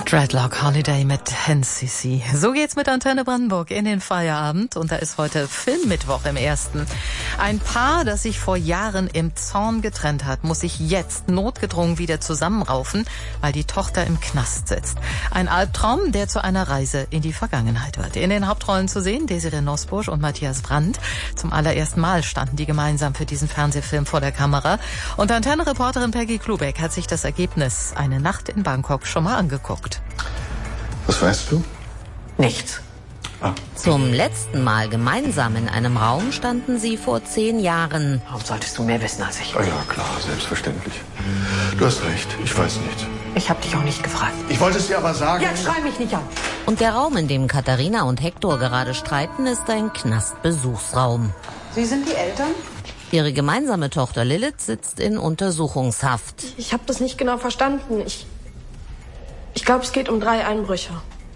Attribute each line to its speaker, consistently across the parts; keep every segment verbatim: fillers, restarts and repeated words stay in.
Speaker 1: Dreadlock Holiday mit N C C. So geht's mit Antenne Brandenburg in den Feierabend. Und da ist heute Filmmittwoch im Ersten. Ein Paar, das sich vor Jahren im Zorn getrennt hat, muss sich jetzt notgedrungen wieder zusammenraufen, weil die Tochter im Knast sitzt. Ein Albtraum, der zu einer Reise in die Vergangenheit wird. In den Hauptrollen zu sehen Desiree Nosbusch und Matthias Brandt. Zum allerersten Mal standen die gemeinsam für diesen Fernsehfilm vor der Kamera. Und Antenne-Reporterin Peggy Klubeck hat sich das Ergebnis Eine Nacht in Bangkok schon mal angeguckt.
Speaker 2: Was weißt du?
Speaker 3: Nichts.
Speaker 2: Ah.
Speaker 4: Zum letzten Mal gemeinsam in einem Raum standen sie vor zehn Jahren.
Speaker 3: Warum solltest du mehr wissen als ich?
Speaker 2: Oh ja, klar, selbstverständlich. Du hast recht, ich weiß nicht.
Speaker 3: Ich habe dich auch nicht gefragt.
Speaker 2: Ich wollte es dir aber sagen.
Speaker 3: Jetzt schrei mich nicht an.
Speaker 4: Und der Raum, in dem Katharina und Hector gerade streiten, ist ein Knastbesuchsraum.
Speaker 5: Sie sind die Eltern?
Speaker 4: Ihre gemeinsame Tochter Lilith sitzt in Untersuchungshaft.
Speaker 5: Ich habe das nicht genau verstanden. Ich, ich glaube, es geht um drei Einbrüche.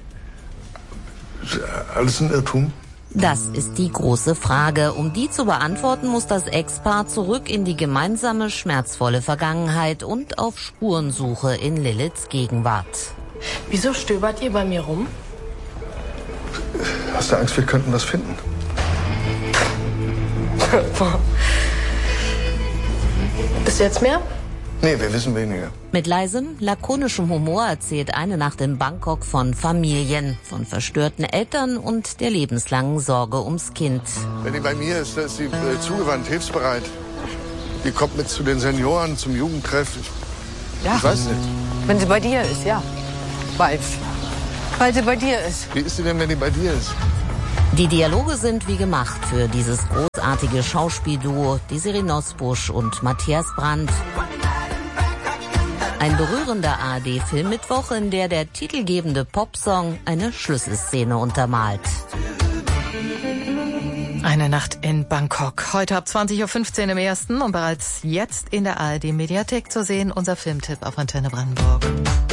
Speaker 2: Alles ein Irrtum?
Speaker 4: Das ist die große Frage. Um die zu beantworten, muss das Ex-Paar zurück in die gemeinsame schmerzvolle Vergangenheit und auf Spurensuche in Liliths Gegenwart.
Speaker 5: Wieso stöbert ihr bei mir rum?
Speaker 2: Hast du Angst, wir könnten was finden?
Speaker 5: Ist jetzt mehr?
Speaker 2: Nee, wir wissen weniger.
Speaker 4: Mit leisem, lakonischem Humor erzählt Eine Nacht in Bangkok von Familien, von verstörten Eltern und der lebenslangen Sorge ums Kind.
Speaker 2: Wenn die bei mir ist, da ist sie äh, zugewandt, hilfsbereit. Die kommt mit zu den Senioren, zum Jugendtreff. Ich,
Speaker 3: Ja.
Speaker 2: ich weiß nicht.
Speaker 3: Wenn sie bei dir ist, ja. Weil, weil sie bei dir ist.
Speaker 2: Wie ist sie denn, wenn die bei dir ist?
Speaker 4: Die Dialoge sind wie gemacht für dieses großartige Schauspielduo Desiree Nosbusch und Matthias Brandt. Ein berührender A R D-Filmmittwoch, in der der titelgebende Popsong eine Schlüsselszene untermalt.
Speaker 1: Eine Nacht in Bangkok. Heute ab zwanzig Uhr fünfzehn im Ersten und bereits jetzt in der A R D-Mediathek zu sehen. Unser Filmtipp auf Antenne Brandenburg.